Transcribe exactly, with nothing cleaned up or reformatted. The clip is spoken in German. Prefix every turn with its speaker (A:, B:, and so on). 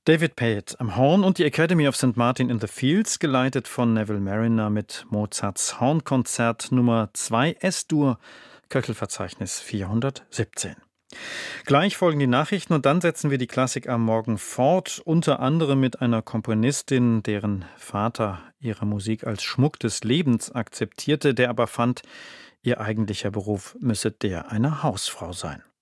A: David Pate am Horn und die Academy of Saint Martin in the Fields, geleitet von Neville Marriner mit Mozarts Hornkonzert Nummer zwei S-Dur, Köchelverzeichnis vierhundertsiebzehn. Gleich folgen die Nachrichten und dann setzen wir die Klassik am Morgen fort, unter anderem mit einer Komponistin, deren Vater ihre Musik als Schmuck des Lebens akzeptierte, der aber fand, ihr eigentlicher Beruf müsse der einer Hausfrau sein.